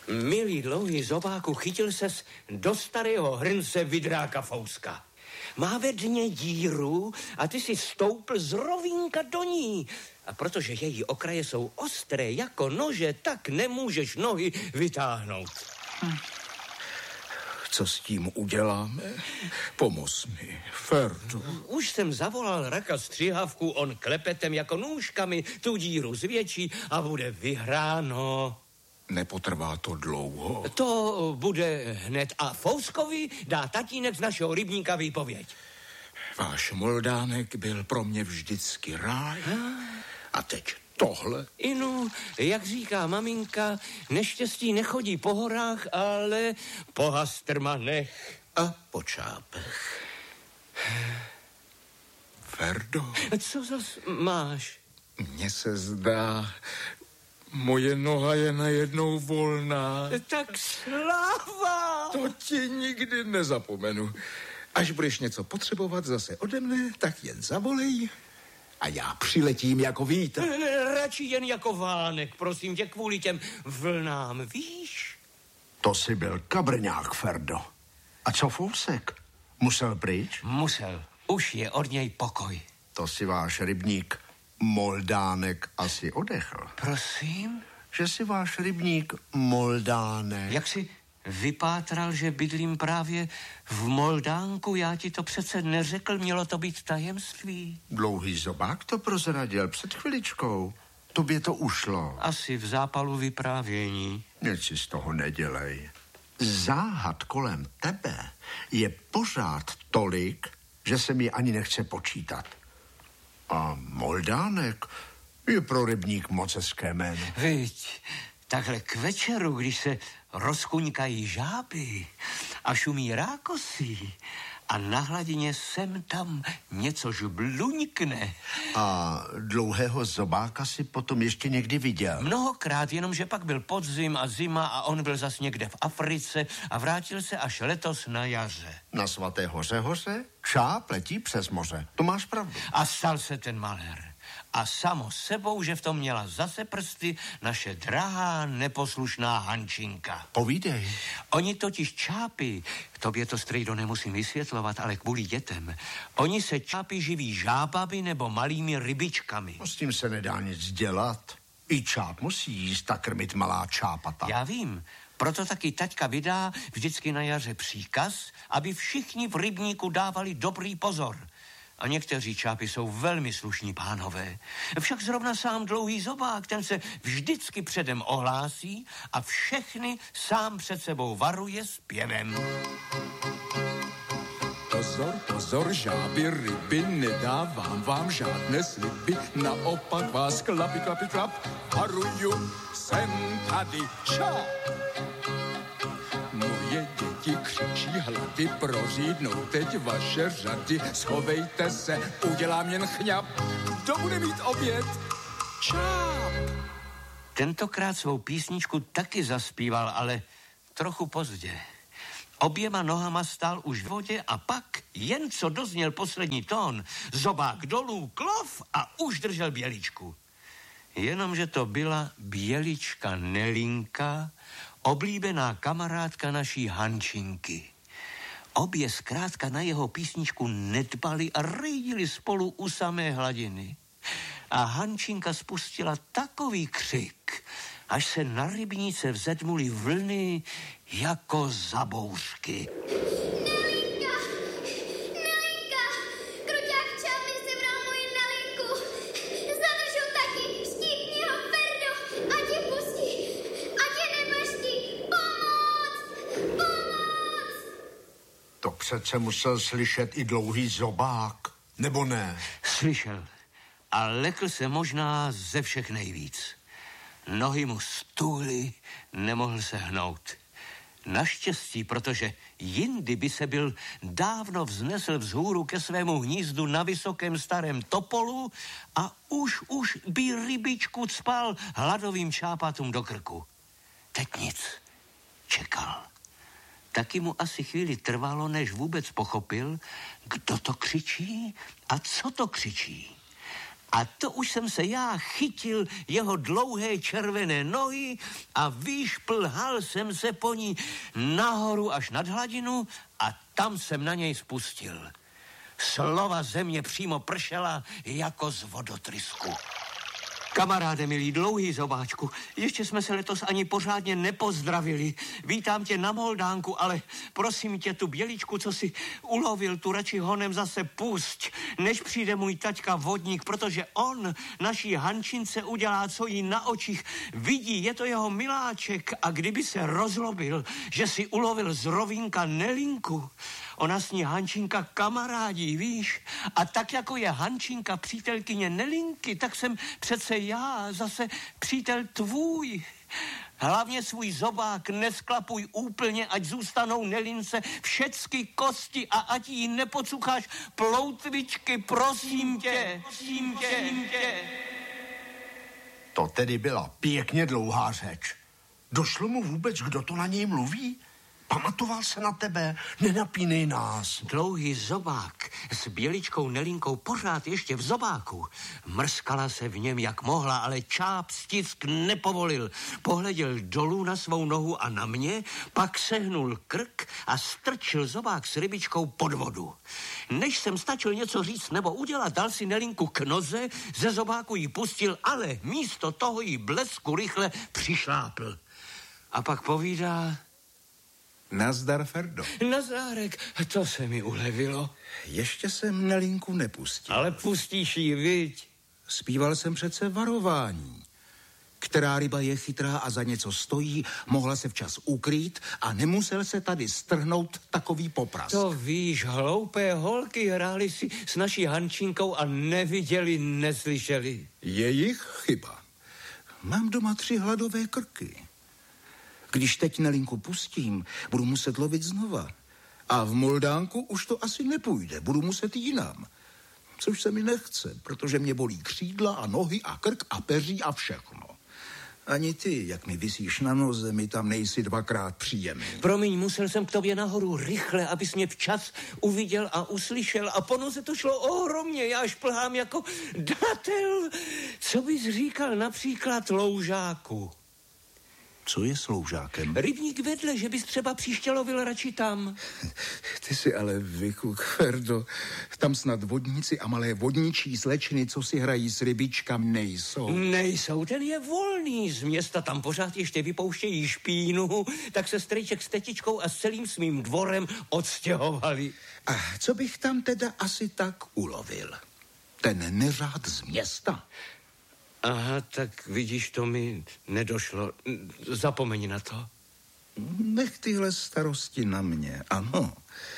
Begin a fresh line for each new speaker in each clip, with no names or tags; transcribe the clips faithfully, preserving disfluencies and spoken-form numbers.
Milý dlouhý zobáku, chytil ses do starého hrnce vidráka Fouska. Má ve dně díru a ty si stoupl z rovínka do ní. A protože její okraje jsou ostré jako nože, tak nemůžeš nohy vytáhnout.
Hm. Co s tím uděláme? Pomoz mi, Ferdo.
Už jsem zavolal Raka střihavku, on klepetem jako nůžkami tu díru zvětší a bude vyhráno.
Nepotrvá to dlouho.
To bude hned a Fouskovi dá tatínek z našeho rybníka výpověď.
Váš Moldánek byl pro mě vždycky ráj. A teď tohle?
Inu, jak říká maminka, neštěstí nechodí po horách, ale po hastrmanech.
A po čápech. Ferdo.
Co zas máš?
Mně se zdá, moje noha je najednou volná.
Tak sláva!
To ti nikdy nezapomenu. Až budeš něco potřebovat zase ode mne, tak jen zavolej a já přiletím jako vítr.
Radši jen jako vánek, prosím tě, kvůli těm vlnám, víš?
To si byl kabrňák, Ferdo. A co Fousek? Musel pryč?
Musel. Už je od něj pokoj.
To si váš rybník Moldánek asi odechl.
Prosím?
Že si váš rybník Moldánek.
Jak si vypátral, že bydlím právě v Moldánku? Já ti to přece neřekl, mělo to být tajemství.
Dlouhý zobák to prozradil před chviličkou. Tobě to ušlo.
Asi v zápalu vyprávění.
Nic si z toho nedělej. Záhad kolem tebe je pořád tolik, že se mi ani nechce počítat. A Moldánek je pro rybník moc hezké jméno.
Viď, takhle k večeru, když se rozkuňkají žáby a šumí rákosí a na hladině sem tam něco žbluňkne.
A dlouhého zobáka si potom ještě někdy viděl?
Mnohokrát, jenomže pak byl podzim a zima a on byl zas někde v Africe a vrátil se až letos na jaře.
Na Svaté hoře hoře? Čáp letí přes moře. To máš pravdu.
A stal se ten malér. A samo sebou, že v tom měla zase prsty naše drahá neposlušná Hančinka.
Povídej.
Oni totiž čápy, tobě to, strejdo, nemusím vysvětlovat, ale kvůli dětem, oni se čápy živí žábami nebo malými rybičkami.
No, s tím se nedá nic dělat. I čáp musí jíst a krmit malá čápata.
Já vím, proto taky taťka vydá vždycky na jaře příkaz, aby všichni v rybníku dávali dobrý pozor. A někteří čápy jsou velmi slušní pánové. Však zrovna sám dlouhý zobák, ten se vždycky předem ohlásí a všechny sám před sebou varuje zpěvem.
Pozor, pozor, žáby, ryby, nedávám vám žádné sliby, naopak vás klapi, klapi, klap, varuju, jsem tady čáp. Moje děti křičí hlady, prořídnou teď vaše řady, schovejte se, udělám jen chňap, kdo bude mít oběd? Čáp.
Tentokrát svou písničku taky zaspíval, ale trochu pozdě. Oběma nohama stál už v vodě a pak, jen co dozněl poslední tón, zobák dolů, klov a už držel běličku. Jenomže to byla bělička Nelinka, oblíbená kamarádka naší Hančinky. Obě zkrátka na jeho písničku nedbali a rýdili spolu u samé hladiny. A Hančinka spustila takový křik, až se na rybníce vzedmuly vlny jako zabouřky.
Nelinka! Nelinka! Kruťák čáp mi sebral moji Nelinku. Zadrž ho taky, štípni ho, Ferdo, ať je pustí, ať je nemaští. Pomoc! Pomoc!
To přece musel slyšet i dlouhý zobák, nebo ne?
Slyšel a lekl se možná ze všech nejvíc. Nohy mu stůly, nemohl se hnout. Naštěstí, protože jindy by se byl dávno vznesl vzhůru ke svému hnízdu na vysokém starém topolu a už, už by rybičku cpal hladovým čápatům do krku. Teď nic. Čekal. Taky mu asi chvíli trvalo, než vůbec pochopil, kdo to křičí a co to křičí. A to už jsem se já chytil jeho dlouhé červené nohy a vyšplhal jsem se po ní nahoru až nad hladinu a tam jsem na něj spustil. Slova země přímo pršela jako z vodotrysku. Kamaráde milý, dlouhý zobáčku, ještě jsme se letos ani pořádně nepozdravili. Vítám tě na Moldánku, ale prosím tě, tu běličku, co si ulovil, tu radši honem zase pusť, než přijde můj taťka vodník, protože on naší Hančince udělá, co jí na očích vidí, je to jeho miláček a kdyby se rozlobil, že si ulovil z rovínka Nelinku, ona s ní Hančinka kamarádí, víš? A tak jako je Hančinka přítelkyně Nelinky, tak jsem přece já zase přítel tvůj. Hlavně svůj zobák nesklapuj úplně, ať zůstanou Nelince všecky kosti a ať jí nepocucháš ploutvičky, prosím tě, prosím tě, prosím tě.
To tedy byla pěkně dlouhá řeč. Došlo mu vůbec, kdo to na něj mluví? Pamatoval se na tebe, nenapínej nás.
Dlouhý zobák s běličkou Nelinkou pořád ještě v zobáku. Mrskala se v něm, jak mohla, ale čáp stisk nepovolil. Pohleděl dolů na svou nohu a na mě, pak sehnul krk a strčil zobák s rybičkou pod vodu. Než jsem stačil něco říct nebo udělat, dal si Nelinku k noze, ze zobáku ji pustil, ale místo toho jí blesku rychle přišlápl. A pak povídá...
Nazdar, Ferdo.
Nazárek, to se mi ulevilo.
Ještě jsem Nelinku nepustil.
Ale pustíš ji, viď?
Zpíval jsem přece varování. Která ryba je chytrá a za něco stojí, mohla se včas ukrýt a nemusel se tady strhnout takový popras.
To víš, hloupé holky hráli si s naší Hančinkou a neviděli, neslyšeli.
Jejich chyba. Mám doma tři hladové krky. Když teď Nelinku pustím, budu muset lovit znova. A v Moldánku už to asi nepůjde, budu muset jinam. Což se mi nechce, protože mě bolí křídla a nohy a krk a peří a všechno. Ani ty, jak mi visíš na noze, mi tam nejsi dvakrát příjemný.
Promiň, musel jsem k tobě nahoru rychle, abys mě včas uviděl a uslyšel a po noze to šlo ohromně, já šplhám jako datel. Co bys říkal například loužáku?
Co je s loužákem?
Rybník vedle, že bys třeba příště lovil radši tam.
Ty jsi ale vykuk, Ferdo. Tam snad vodníci a malé vodničí slečny, co si hrají s rybičkami, nejsou.
Nejsou, ten je volný. Z města tam pořád ještě vypouštějí špínu, tak se strejček s tetičkou a s celým svým dvorem odstěhovali.
A co bych tam teda asi tak ulovil? Ten neřád z města?
Aha, tak vidíš, to mi nedošlo. Zapomeň na to.
Nech tyhle starosti na mě, ano.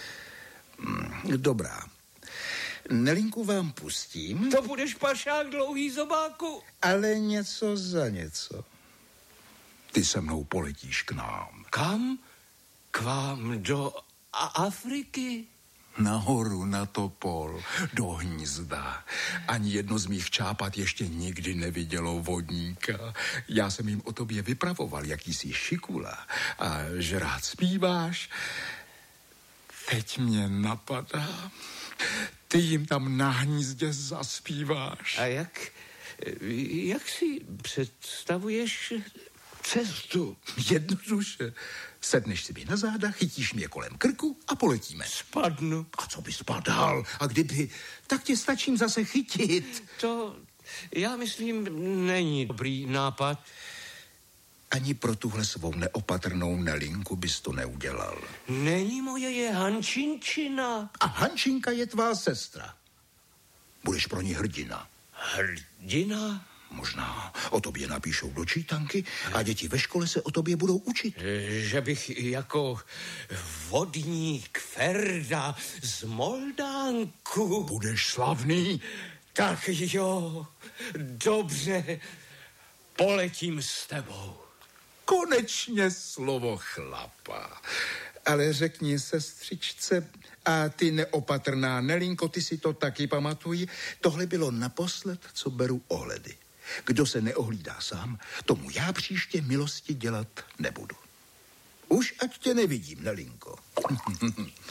Dobrá. Nelinku vám pustím.
To budeš pašák dlouhý zobáku.
Ale něco za něco. Ty se mnou poletíš k nám.
Kam? K vám do A- Afriky?
Nahoru na topol, do hnízda. Ani jedno z mých čápat ještě nikdy nevidělo vodníka. Já jsem jim o tobě vypravoval, jaký jsi šikula a že rád zpíváš. Teď mě napadá, ty jim tam na hnízdě zaspíváš.
A jak, jak si představuješ cestu?
Jednoduše. Sedneš si mi na záda, chytíš mě kolem krku a poletíme.
Spadnu.
A co by spadal? A kdyby, tak tě stačím zase chytit.
To, já myslím, není dobrý nápad.
Ani pro tuhle svou neopatrnou Nelinku bys to neudělal.
Není moje, je Hančinčina.
A Hančinka je tvá sestra. Budeš pro ní hrdina.
Hrdina?
Možná o tobě napíšou do čítanky a děti ve škole se o tobě budou učit.
Že bych jako vodník Ferda z Moldánku.
Budeš slavný.
Tak jo, dobře, poletím s tebou.
Konečně slovo chlapa. Ale řekni sestřičce, a ty neopatrná Nelinko, ty si to taky pamatuj, tohle bylo naposled, co beru ohledy. Kdo se neohlídá sám, tomu já příště milosti dělat nebudu. Už ať tě nevidím, Nelinko.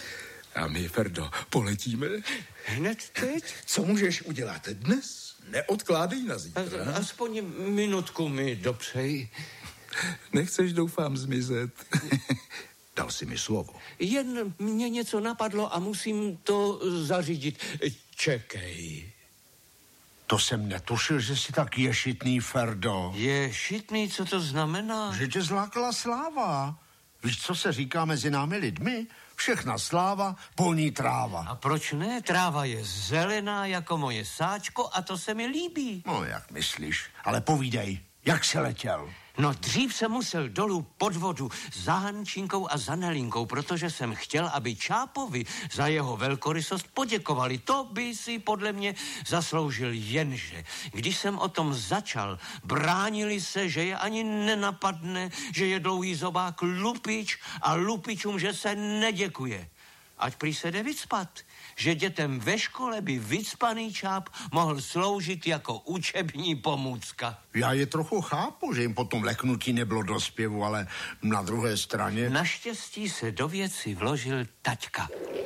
A my, Ferdo, poletíme?
Hned teď?
Co můžeš udělat dnes? Neodkládej na zítra.
Aspoň minutku mi dopřej.
Nechceš, doufám, zmizet.
Dal si mi slovo.
Jen mě něco napadlo a musím to zařídit. Čekej.
To jsem netušil, že jsi tak ješitný, Ferdo.
Ješitný, co to znamená?
Že tě zlákala sláva. Víš, co se říká mezi námi lidmi? Všechna sláva, polní tráva.
A proč ne? Tráva je zelená jako moje sáčko a to se mi líbí.
No, jak myslíš? Ale povídej, jak se letěl?
No dřív jsem musel dolů pod vodu za Hančinkou a za Nelinkou, protože jsem chtěl, aby Čápovi za jeho velkorysost poděkovali. To by si podle mě zasloužil, jenže když jsem o tom začal, bránili se, že je ani nenapadne, že je dlouhý zobák lupič a lupičům, že se neděkuje. Ať prý se jde vycpat, že dětem ve škole by vycpaný Čáp mohl sloužit jako učební pomůcka.
Já je trochu chápu, že jim po tom leknutí nebylo do zpěvu, ale na druhé straně...
Naštěstí se do věci vložil taťka.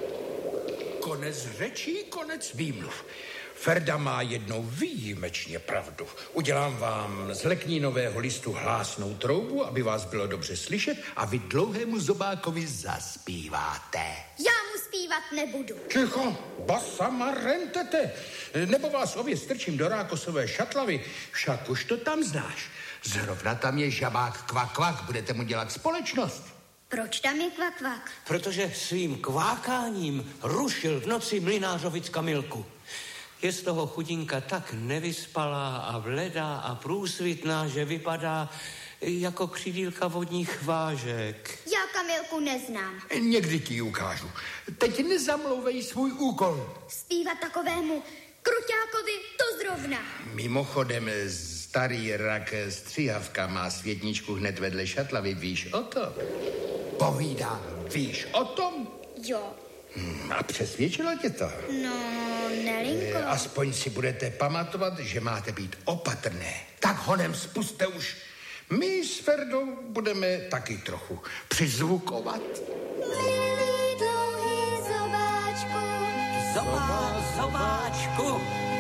Konec řečí, konec výmluv. Ferda má jednou výjimečně pravdu. Udělám vám z leknínového listu hlásnou troubu, aby vás bylo dobře slyšet a vy dlouhému zobákovi zaspíváte.
Já mu zpívat nebudu.
Ticho, basama rentete, nebo vás obě strčím do rákosové šatlavy, však už to tam znáš. Zrovna tam je žabák kvak kvak, budete mu dělat společnost.
Proč tam je kvak kvak?
Protože svým kvákáním rušil v noci mlynářovic Kamilku. Je z toho chudinka tak nevyspalá a vledá a průsvitná, že vypadá jako křidílka vodních vážek.
Já Kamilku neznám.
Někdy ti ji ukážu. Teď nezamlouvej svůj úkol.
Zpívat takovému kruťákovi to zrovna.
Mimochodem, starý rak stříhavka má světničku hned vedle šatlavy, víš o tom? Povídám, víš o tom?
Jo.
Hmm, a přesvědčila tě to?
No, Nelinko.
E, aspoň si budete pamatovat, že máte být opatrné. Tak honem spuste už. My s Ferdou budeme taky trochu přizvukovat.
Milý dlouhý zobáčku,
Zobá, zobáčku,